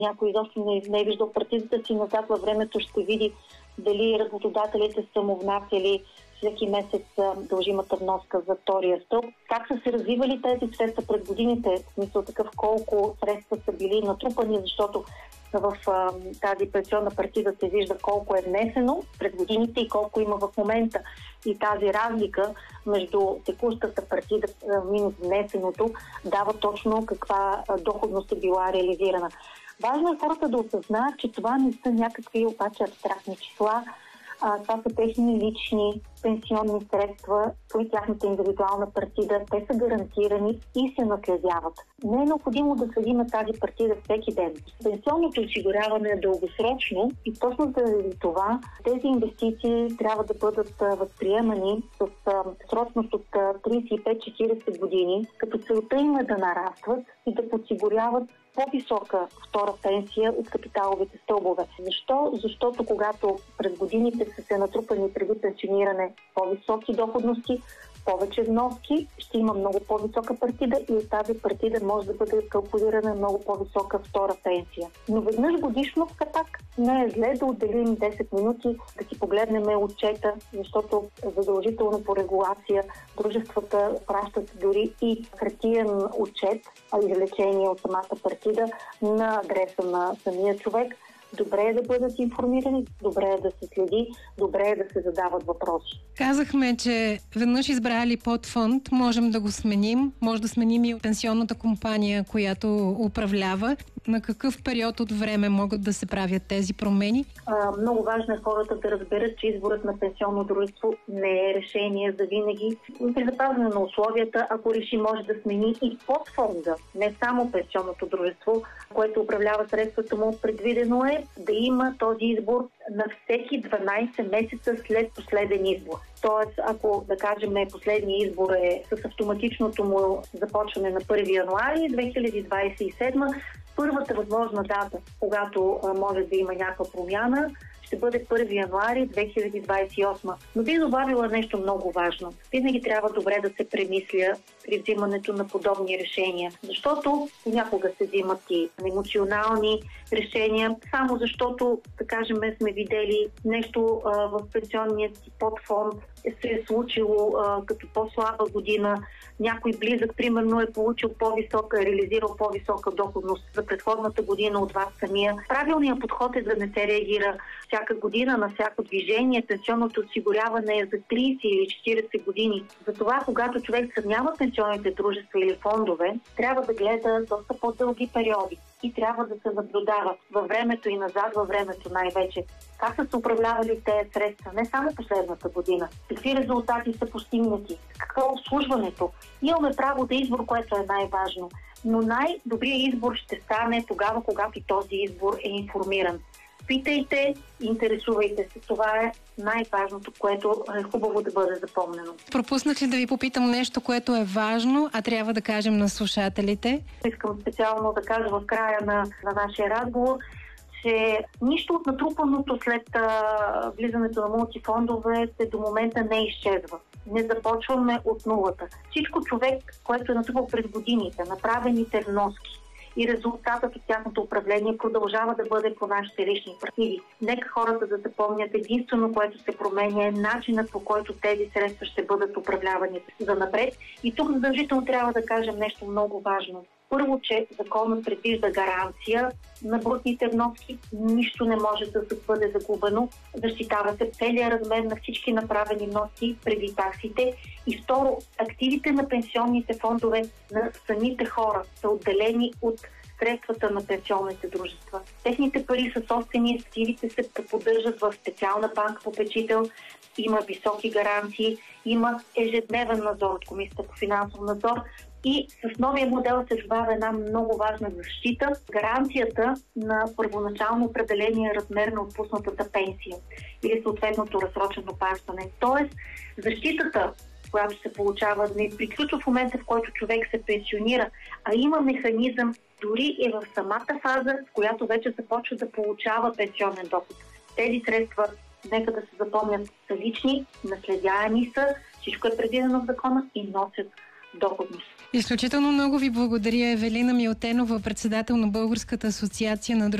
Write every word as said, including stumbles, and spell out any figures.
някой изобщо не, не е виждал партидата си, назад във времето ще види дали работодателите са му внасяли всеки месец дължимата вноска за втория стълб. Как са се развивали тези средства през годините, в смисъл такъв колко средства са били натрупани, защото в а, тази пенсионна партида се вижда колко е внесено през годините и колко има в момента. И тази разлика между текущата партида минус внесеното дава точно каква доходност е била реализирана. Важно е хората да осъзнаят, че това не са някакви обаче абстрактни числа. А, това са техни лични пенсионни средства, при тяхната индивидуална партида. Те са гарантирани и се наследяват. Не е необходимо да следим тази партида всеки ден. Пенсионното осигуряване е дългосрочно и точно заради това тези инвестиции трябва да бъдат възприемани с срочност от тридесет и пет до четиридесет години, като целта им е да нарастват и да подсигуряват по-висока втора пенсия от капиталовите стълбове. Защо? Защото когато през годините са се натрупани преди пенсиониране по-високи доходности, повече вноски, ще има много по-висока партида и от тази партида може да бъде калкулирана много по-висока втора пенсия. Но веднъж годишно все пак не е зле да отделим десет минути да си погледнем отчета, защото задължително по регулация дружествата пращат дори и хартиен отчет, извлечение от самата партида на адреса на самия човек. Добре е да бъдат информирани, добре е да се следи, добре е да се задават въпроси. Казахме, че веднъж избрали подфонд, можем да го сменим. Може да сменим и пенсионната компания, която управлява. На какъв период от време могат да се правят тези промени? А, много важно е хората да разберат, че изборът на пенсионно дружество не е решение за винаги. При запазване на условията, ако реши, може да смени и подфонда, не само пенсионното дружество, което управлява средствата му. Предвидено е да има този избор на всеки дванадесет месеца след последен избор. Тоест, ако, да кажем, последният избор е с автоматичното му започване на първи януари две хиляди двадесет и седма, първата възможна дата, когато а, може да има някаква промяна, ще бъде първи януари две хиляди двадесет и осма. Но би добавила нещо много важно. Винаги трябва добре да се премисля при взимането на подобни решения, защото понякога се взимат и емоционални решения, само защото, да кажем, сме видели нещо а, в пенсионния си подфонд, се е случило а, като по-слаба година, някой близък, примерно, е получил по-висока, е реализирал по-висока доходност за предходната година от вас самия. Правилният подход е да не се реагира всяка година на всяко движение. Пенсионното осигуряване е за тридесет или четиридесет години. Затова, когато човек сравнява пенсионните дружества или фондове, трябва да гледа доста по-дълги периоди и трябва да се наблюдава във времето и назад във времето най-вече. Как са се управлявали тези средства, не само последната година, какви резултати са постигнати, какво е обслужването. Имаме право да избор, което е най-важно. Но най-добрият избор ще стане тогава, когато този избор е информиран. Питайте, интересувайте се. Това е най-важното, което е хубаво да бъде запомнено. Пропуснах ли да ви попитам нещо, което е важно, а трябва да кажем на слушателите? Искам специално да кажа в края на, на нашия разговор, че нищо от натрупаното след а, влизането на мултифондовете до момента не изчезва. Не започваме от нулата. Всичко човек, което е натрупал през годините, направените вноски и резултатът от тяхното управление продължава да бъде по нашите лични партиди. Нека хората да запомнят, единствено, което се променя, е начинът, по който тези средства ще бъдат управлявани за напред. И тук задължително трябва да кажем нещо много важно. Първо, че законът предвижда гаранция на брутните вноски, нищо не може да бъде загубено, защитава се целият размер на всички направени вноски преди таксите. И второ, активите на пенсионните фондове на самите хора са отделени от средствата на пенсионните дружества. Техните пари са собствени, активите се поддържат в специална банка попечител, има високи гаранции, има ежедневен надзор от Комисията по финансов надзор. И с новия модел се добавя една много важна защита, гаранцията на първоначално определения размер на отпуснатата пенсия или съответното разсрочено плащане. Тоест, защитата, която се получава, не приключва в момента, в който човек се пенсионира, а има механизъм дори и в самата фаза, в която вече започва да получава пенсионен доход. Тези средства, нека да се запомнят, са лични, наследяеми са, всичко е предвидено в закона и носят доходност. Изключително много ви благодаря, Евелина Милтенова, председател на Българската асоциация на